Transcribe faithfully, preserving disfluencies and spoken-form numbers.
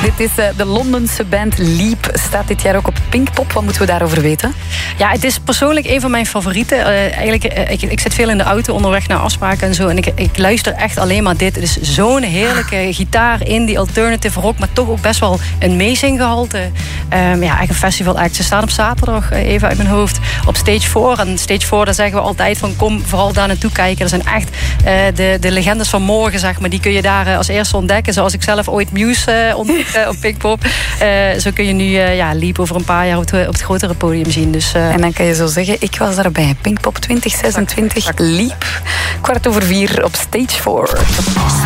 Dit is uh, de Londense band Leap. Staat dit jaar ook op Pinkpop. Wat moeten we daarover weten? Ja, het is persoonlijk een van mijn favorieten. Uh, eigenlijk, uh, ik, ik zit veel in de auto onderweg naar afspraken en zo. En ik, ik luister echt alleen maar dit. Het is zo'n heerlijke gitaar, indie, alternative rock, maar toch ook best wel een amazing-gehalte. Um, ja, echt een festival act. Ze staan op zaterdag, uh, even uit mijn hoofd, op Stage vier. En Stage vier, daar zeggen we altijd van kom vooral daar naartoe kijken. Er zijn echt uh, de, de legendes van morgen, zeg maar. Die kun je daar uh, als eerste ontdekken. Zoals ik zelf ooit Muse uh, ontdekte uh, op Pinkpop. Uh, zo kun je nu uh, ja, Leap over een paar jaar op het, op het grotere podium zien. Dus, uh... En dan kan je zo zeggen, ik was daarbij. Pinkpop twintig zesentwintig, Leap. Kwart over vier op Stage vier.